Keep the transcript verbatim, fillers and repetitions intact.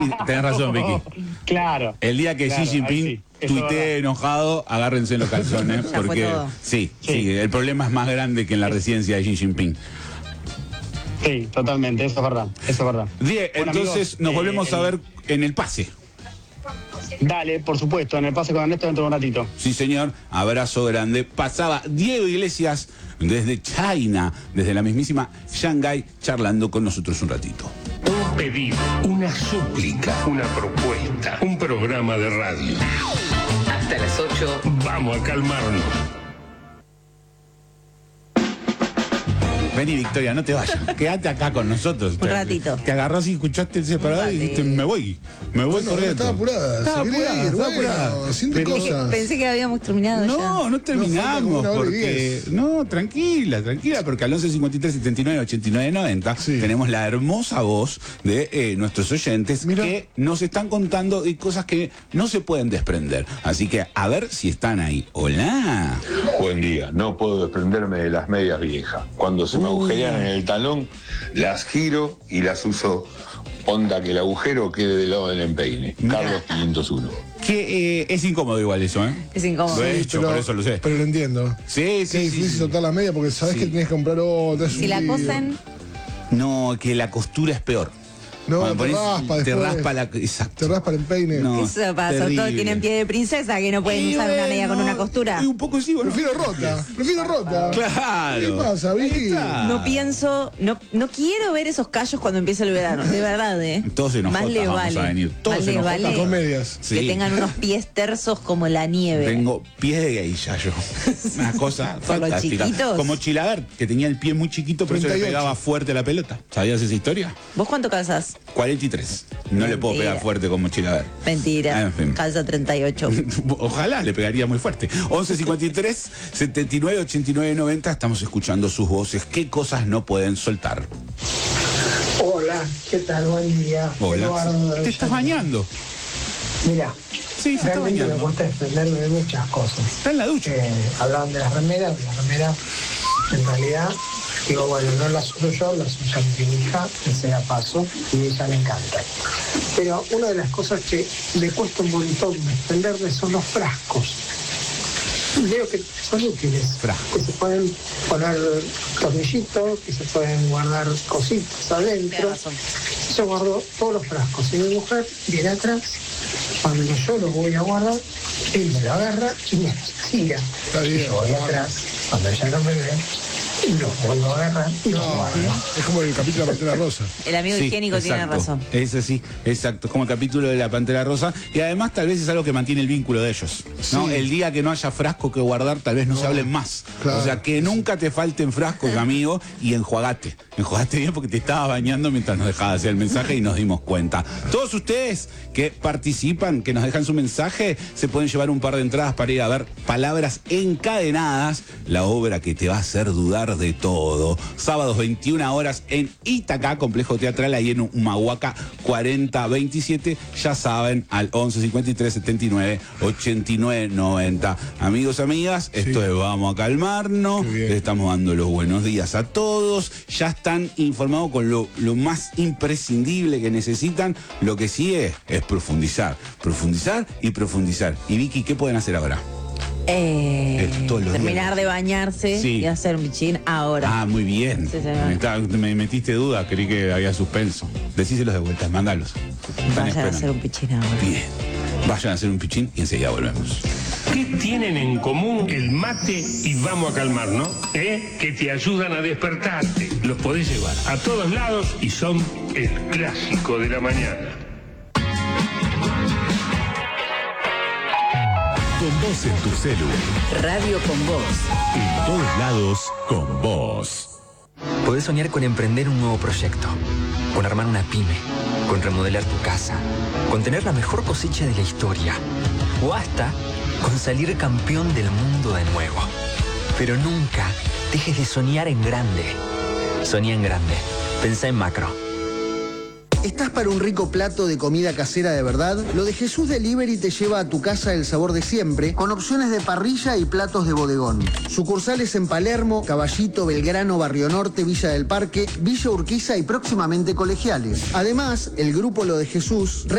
Tenés razón, Vicky. Claro. El día que claro, Xi Jinping sí, tuitee enojado, agárrense los calzones. Ya porque sí, sí, sí, el problema es más grande que en la residencia de Xi Jinping. Sí, totalmente, eso es verdad, eso es verdad. Bien, Bueno, entonces amigos, nos eh, volvemos a el... ver en el pase. Dale, por supuesto, en el pase con Ernesto dentro de un ratito. Sí, señor, abrazo grande. Pasaba Diego Iglesias desde China, desde la mismísima Shanghái, charlando con nosotros un ratito. Un pedido, una súplica, una propuesta, un programa de radio. Hasta las ocho. Vamos a calmarnos. Vení, Victoria, no te vayas. Quédate acá con nosotros. Un ratito. Te agarrás y escuchaste el separador y dijiste, me voy. Me voy Bueno, corriendo. estaba apurada. Estaba se quería apurada, ir, estaba bueno, apurada. siente Pero- cosas. Pensé que habíamos terminado ya. No, no terminamos. No, falta como una hora y porque diez. no, tranquila, tranquila, porque al once cincuenta y tres setenta y nueve ochenta y nueve noventa Sí. tenemos la hermosa voz de eh, nuestros oyentes Mira. que nos están contando de cosas que no se pueden desprender. Así que a ver si están ahí. Hola. Buen día, no puedo desprenderme de las medias viejas. Cuando se me agujerean en el talón, las giro y las uso onda que el agujero quede del lado del empeine. Mirá. Carlos quinientos uno. Que eh, es incómodo igual eso, ¿eh? Es incómodo. Lo he Sí, hecho, pero- por eso lo sé. Pero lo entiendo. Sí, Qué sí, difícil sí, sí. soltar la media porque sabes Sí. que tienes que comprar otra. es Si un la lío. cosen, No, que la costura es peor. No, Cuando te pones- raspa Te después. raspa la... Exacto. Te raspa el empeine. No. eso pasa. terrible. Todos tienen pie de princesa que no pueden Y usar una media con bueno, una costura. y un poco sí, bueno. Prefiero rota. Prefiero rota. Claro. ¿Qué pasa, Vicky? Ahí está. No pienso, no, no quiero ver esos callos cuando empiece el verano, de verdad, ¿eh? Todos en Más ojotas le vamos vale. a venir. Todos Más en le ojotas. Las dos vale medias. Sí. que tengan unos pies tersos como la nieve. Tengo pies de geisha yo. Una cosa ¿Por los fantástica. chiquitos? Como Chilaver, que tenía el pie muy chiquito, pero eso le treinta y ocho. pegaba fuerte la pelota. ¿Sabías esa historia? ¿Vos cuánto calzas? cuarenta y tres. No le puedo Mentira. pegar fuerte como Chilaver. Mentira. Ah, en fin. Calza treinta y ocho. Ojalá le pegaría muy fuerte. once cincuenta y tres setenta y nueve ochenta y nueve noventa. Estamos escuchando sus voces. ¿Qué cosas no pueden soltar? Hola, ¿qué tal? Buen día. Hola. Eduardo de ¿Te estás Villa. bañando? Mira, Sí, se está realmente me bañando. gusta desprenderme de muchas cosas. Está en la ducha. Eh, hablaban de las remeras, las remeras, en realidad, digo, bueno, no las uso yo, las usa mi hija, que sea paso, y a ella le encanta. Pero una de las cosas que le cuesta un montón desprenderme son los frascos. Veo que son útiles, Frascos. que se pueden poner tornillitos, que se pueden guardar cositas adentro. Tienes razón. Yo guardo todos los frascos y mi mujer viene atrás, cuando yo los voy a guardar, él me lo agarra y me tira. Está bien. Y yo voy atrás, cuando ella no me ve, los vuelvo a agarrar y los No, guardo. es como el capítulo de la Pantera Rosa. El amigo Sí, higiénico tiene exacto. razón. Ese sí, exacto. Es como el capítulo de la Pantera Rosa. Y además tal vez es algo que mantiene el vínculo de ellos. ¿no? Sí. El día que no haya frasco que guardar, tal vez no, se hablen más. Claro. O sea, que nunca te falten frascos, amigo, y enjuagate. Enjuagate bien porque te estabas bañando mientras nos dejabas hacer el mensaje y nos dimos cuenta. Todos ustedes que participan, que nos dejan su mensaje, se pueden llevar un par de entradas para ir a ver Palabras Encadenadas, la obra que te va a hacer dudar de todo. Sábados veintiuna horas en Itacá, Complejo Teatral, ahí en Humahuaca cuarenta veintisiete. Ya saben, al once cincuenta y tres setenta y nueve ochenta y nueve noventa. Amigos, amigas, esto es Vamos a Calmarnos. Qué bien. Les estamos dando los buenos días a todos. Ya están informados con lo, lo más imprescindible que necesitan. Lo que sigue es profundizar, profundizar y profundizar. Y Vicky, ¿qué pueden hacer ahora? Eh, Es todos los terminar días. de bañarse Sí. y hacer un bichín ahora. Ah, muy bien. Sí, señor. me, está- me metiste duda, creí que había suspenso. Decíselos de vuelta, mandalos. Están Vayan a esperando. hacer un pichín ahora. Bien. Vayan a hacer un pichín y enseguida volvemos. ¿Qué tienen en común el mate y vamos a calmarnos? ¿Eh? Que te ayudan a despertarte. Los podés llevar a todos lados y son el clásico de la mañana. Con vos en tu celu, Radio con vos. en todos lados, con vos. Podés soñar con emprender un nuevo proyecto, con armar una pyme, con remodelar tu casa, con tener la mejor cosecha de la historia, o hasta con salir campeón del mundo de nuevo. Pero nunca dejes de soñar en grande. Soñá en grande. Pensá en macro. ¿Estás para un rico plato de comida casera de verdad? Lo de Jesús Delivery te lleva a tu casa el sabor de siempre, con opciones de parrilla y platos de bodegón. Sucursales en Palermo, Caballito, Belgrano, Barrio Norte, Villa del Parque, Villa Urquiza y próximamente Colegiales. Además, el grupo Lo de Jesús